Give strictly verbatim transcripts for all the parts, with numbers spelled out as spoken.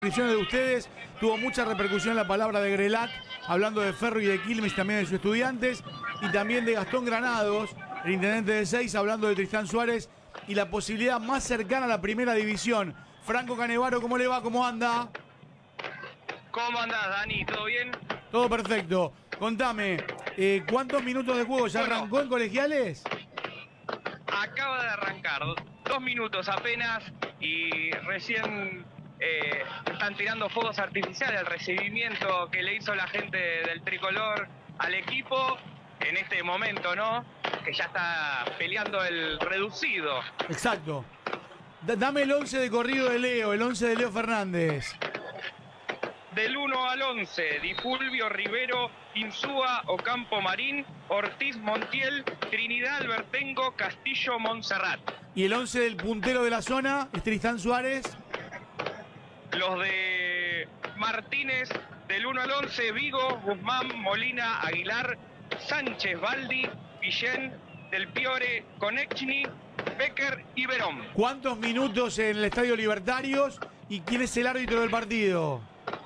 de ustedes, tuvo mucha repercusión la palabra de Grelac, hablando de Ferro y de Quilmes, también de sus estudiantes, y también de Gastón Granados, el intendente de Seis, hablando de Tristán Suárez y la posibilidad más cercana a la primera división. Franco Canevaro, ¿cómo le va? ¿Cómo anda? ¿Cómo andás, Dani? ¿Todo bien? Todo perfecto. Contame, eh, ¿cuántos minutos de juego ya Bueno, arrancó en colegiales? Acaba de arrancar, dos minutos apenas y recién eh, están tirando fuegos artificiales al recibimiento que le hizo la gente del tricolor al equipo en este momento, ¿no? Que ya está peleando el reducido. Exacto. D- dame el once de corrido de Leo, el once de Leo Fernández. Del uno al once, Di Fulvio, Rivero, Insúa, Ocampo, Marín, Ortiz, Montiel, Trinidad, Albertengo, Castillo, Montserrat. Y el once del puntero de la zona es Tristán Suárez. Los de Martínez, del uno al once, Vigo, Guzmán, Molina, Aguilar, Sánchez, Baldi, Guillén, Del Piore, Konechny, Becker y Verón. ¿Cuántos minutos en el Estadio Libertarios? ¿Y quién es el árbitro del partido?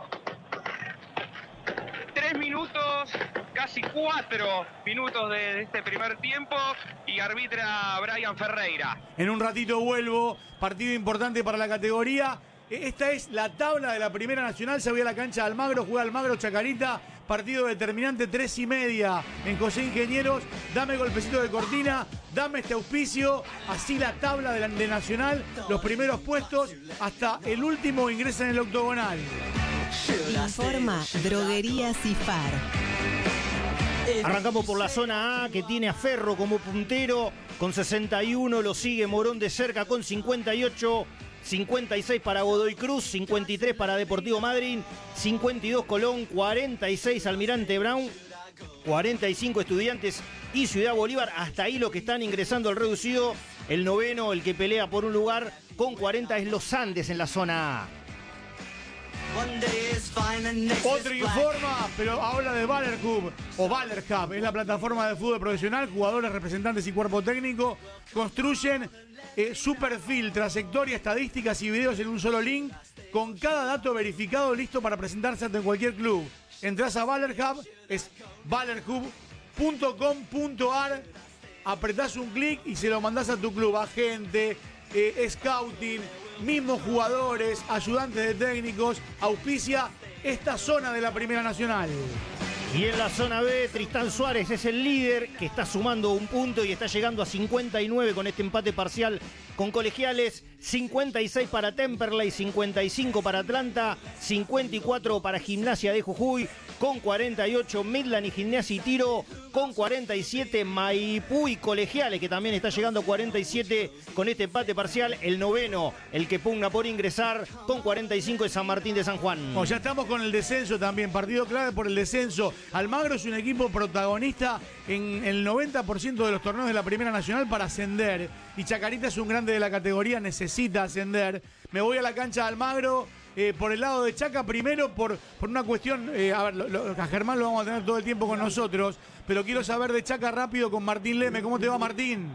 Tres minutos, casi cuatro minutos de este primer tiempo y arbitra Brian Ferreira. En un ratito vuelvo, partido importante para la categoría. Esta es la tabla de la Primera Nacional. Se voy a la cancha de Almagro, juega Almagro Chacarita, partido determinante, tres y media en José Ingenieros. Dame golpecito de cortina, dame este auspicio, así la tabla de, la, de Nacional, los primeros puestos hasta el último ingresa en el octogonal. Informa Droguería Cifar. Arrancamos por la zona A, que tiene a Ferro como puntero con sesenta y uno, lo sigue Morón de cerca con cincuenta y ocho, cincuenta y seis para Godoy Cruz, cincuenta y tres para Deportivo Madryn, cincuenta y dos Colón, cuarenta y seis Almirante Brown, cuarenta y cinco Estudiantes y Ciudad Bolívar. Hasta ahí los que están ingresando al reducido. El noveno, el que pelea por un lugar con cuarenta, es Los Andes en la zona A. Otro informa, pero habla de Baller Hub o Baller Hub, es la plataforma de fútbol profesional. Jugadores, representantes y cuerpo técnico construyen eh, su perfil, trayectoria, estadísticas y videos en un solo link, con cada dato verificado, listo para presentarse ante cualquier club. Entrás a Baller Hub, es baller hub punto com punto ar, apretás un clic y se lo mandás a tu club, agente, eh, scouting, mismos jugadores, ayudantes de técnicos, auspicia esta zona de la Primera Nacional. Y en la zona B, Tristán Suárez es el líder, que está sumando un punto y está llegando a cincuenta y nueve con este empate parcial con Colegiales. cincuenta y seis para Temperley, cincuenta y cinco para Atlanta, cincuenta y cuatro para Gimnasia de Jujuy, con cuarenta y ocho Midland y Gimnasia y Tiro, con cuarenta y siete Maipú y Colegiales, que también está llegando a cuarenta y siete con este empate parcial. El noveno, el que pugna por ingresar, con cuarenta y cinco es San Martín de San Juan. Oh, ya estamos con el descenso también, partido clave por el descenso. Almagro es un equipo protagonista en el noventa por ciento de los torneos de la Primera Nacional para ascender, y Chacarita es un grande de la categoría, necesita ascender. Me voy a la cancha de Almagro. Eh, por el lado de Chaca, primero por, por una cuestión, eh, a ver, lo, lo, a Germán lo vamos a tener todo el tiempo con nosotros, pero quiero saber de Chaca rápido con Martín Leme. ¿Cómo te va, Martín?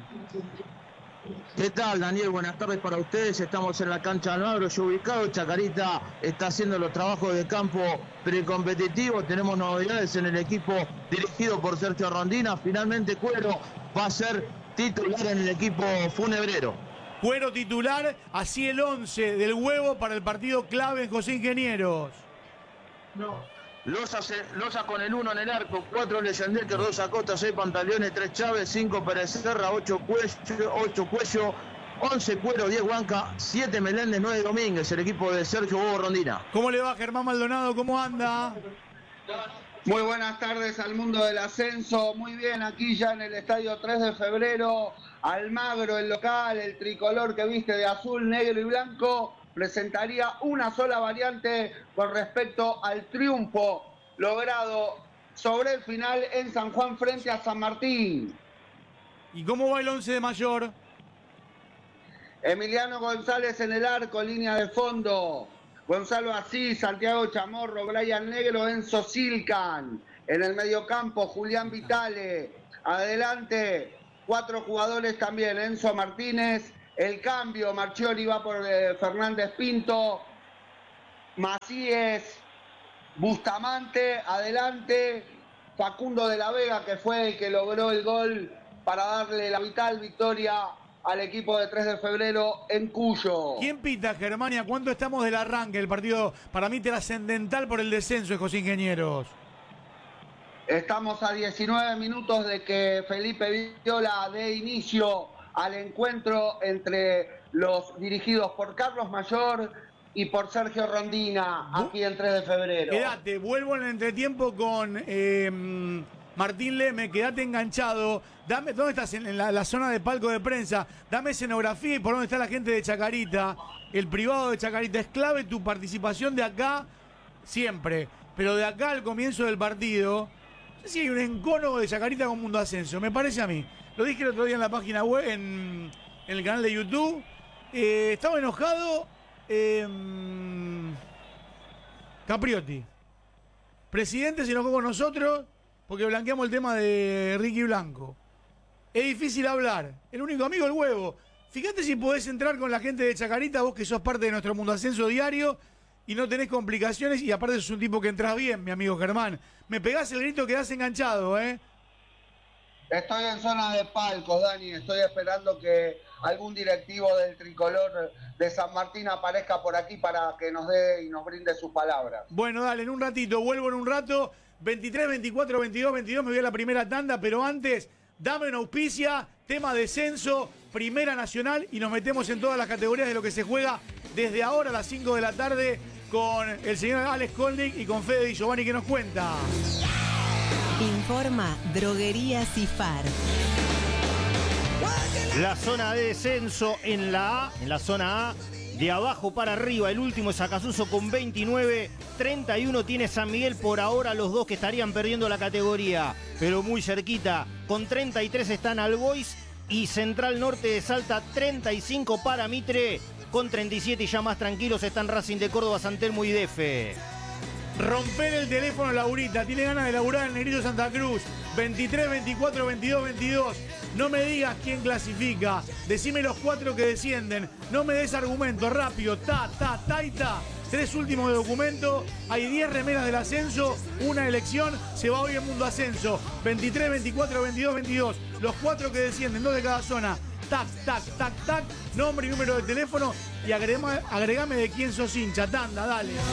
¿Qué tal, Daniel? Buenas tardes para ustedes. Estamos en la cancha de Almagro, yo ubicado. Chacarita está haciendo los trabajos de campo precompetitivos. Tenemos novedades en el equipo dirigido por Sergio Rondina. Finalmente Cuero va a ser titular en el equipo funebrero. Cuero titular, así el once del huevo para el partido clave en José Ingenieros. No. Loza, Loza con el uno en el arco, cuatro Leyendecker, dos Acosta, seis Pantaleones, tres Chávez, cinco Pérez Serra, ocho Cuello, ocho Cuello, once Cuero, diez Huanca, siete Meléndez, nueve Domínguez, el equipo de Sergio Bobo Rondina. ¿Cómo le va, Germán Maldonado? ¿Cómo anda? Muy buenas tardes al mundo del ascenso. Muy bien, aquí ya en el estadio tres de febrero, Almagro, el local, el tricolor que viste de azul, negro y blanco, presentaría una sola variante con respecto al triunfo logrado sobre el final en San Juan frente a San Martín. ¿Y cómo va el once de mayor? Emiliano González en el arco, línea de fondo. Gonzalo Asís, Santiago Chamorro, Brian Negro, Enzo Silcan. En el mediocampo, Julián Vitale. Adelante, cuatro jugadores también. Enzo Martínez, El cambio, Marchiori va por eh, Fernández Pinto. Macíes, Bustamante, adelante, Facundo de la Vega, que fue el que logró el gol para darle la vital victoria al equipo de tres de febrero en Cuyo. ¿Quién pita, Germania? ¿Cuánto estamos del arranque? El partido, para mí, trascendental por el descenso de José Ingenieros. Estamos a diecinueve minutos de que Felipe Viola dé inicio al encuentro entre los dirigidos por Carlos Mayor y por Sergio Rondina, aquí en tres de febrero. Quédate, vuelvo en el entretiempo con eh, Martín Leme, quédate enganchado. Dame, ¿dónde estás? En la, la zona de palco de prensa. Dame escenografía y por dónde está la gente de Chacarita. El privado de Chacarita. Es clave tu participación de acá, siempre. Pero de acá al comienzo del partido, no sé si hay un encono de Chacarita con Mundo Ascenso. Me parece a mí. Lo dije el otro día en la página web, en, en el canal de YouTube. Eh, estaba enojado. Eh, Capriotti. Presidente se enojó con nosotros porque blanqueamos el tema de Ricky Blanco. Es difícil hablar. El único amigo, el huevo. Fíjate si podés entrar con la gente de Chacarita, vos que sos parte de nuestro Mundo Ascenso diario y no tenés complicaciones y aparte sos un tipo que entras bien, mi amigo Germán. Me pegás el grito, quedás enganchado, ¿eh? Estoy en zona de palcos, Dani. Estoy esperando que algún directivo del tricolor de San Martín aparezca por aquí para que nos dé y nos brinde sus palabras. Bueno, dale, en un ratito, vuelvo en un rato. veintitrés, veinticuatro, veintidós, veintidós, me voy a la primera tanda, pero antes, dame una auspicia, tema descenso, Primera Nacional, y nos metemos en todas las categorías de lo que se juega desde ahora a las cinco de la tarde con el señor Alex Kolnick y con Fede Di Giovanni, que nos cuenta. Informa Droguería Cifar. La zona de descenso en la A, en la zona A, de abajo para arriba, el último es Acasuso con veintinueve, treinta y uno tiene San Miguel, por ahora los dos que estarían perdiendo la categoría, pero muy cerquita, con treinta y tres están Albois y Central Norte de Salta, treinta y cinco para Mitre, con treinta y siete y ya más tranquilos están Racing de Córdoba, San Telmo y D F. Romper el teléfono, Laurita. Tiene ganas de laburar en Negrito Santa Cruz. veintitrés, veinticuatro, veintidós, veintidós. No me digas quién clasifica. Decime los cuatro que descienden. No me des argumento. Rápido. Ta, ta, ta y ta. Tres últimos de documento. Hay diez remeras del ascenso. Una elección. Se va hoy en Mundo Ascenso. veintitrés, veinticuatro, veintidós, veintidós. Los cuatro que descienden. Dos de cada zona. Tac, tac, tac, tac. Nombre y número de teléfono. Y agregame, agregame de quién sos hincha. Tanda, dale.